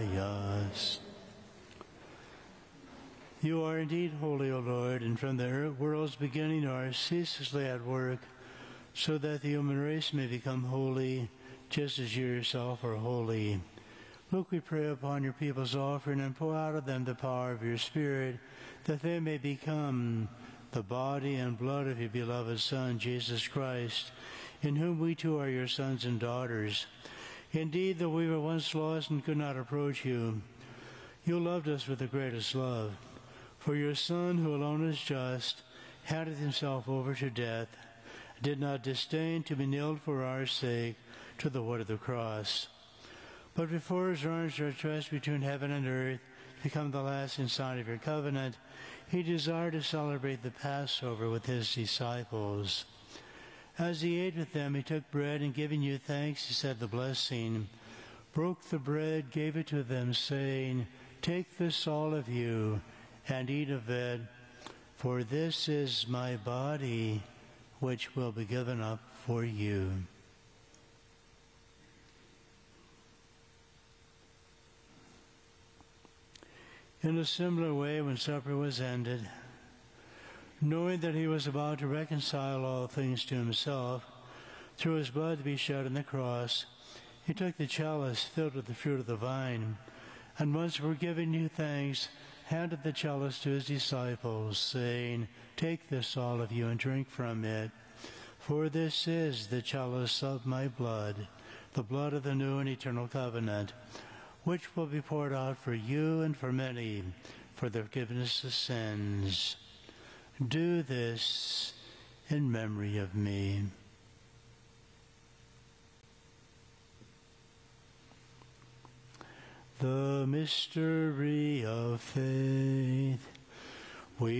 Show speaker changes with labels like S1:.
S1: by us. You are indeed holy, O Lord, and from the world's beginning are ceaselessly at work, so that the human race may become holy, just as you yourself are holy. Look, we pray, upon your people's offering, and pour out of them the power of your Spirit, that they may become the body and blood of your beloved Son, Jesus Christ, in whom we too are your sons and daughters. Indeed, though we were once lost and could not approach you, you loved us with the greatest love. For your Son, who alone is just, handed himself over to death, did not disdain to be nailed for our sake to the wood of the cross. But before his arms are stretched between heaven and earth, to become the lasting sign of your covenant, he desired to celebrate the Passover with his disciples. As he ate with them, he took bread, and giving you thanks, he said the blessing, broke the bread, gave it to them, saying, "Take this, all of you, and eat of it, for this is my body, which will be given up for you." In a similar way, when supper was ended, knowing that he was about to reconcile all things to himself, through his blood to be shed on the cross, he took the chalice filled with the fruit of the vine, and once for giving you thanks, handed the chalice to his disciples, saying, "Take this, all of you, and drink from it, for this is the chalice of my blood, the blood of the new and eternal covenant, which will be poured out for you and for many for the forgiveness of sins. Do this in memory of me." The mystery of faith.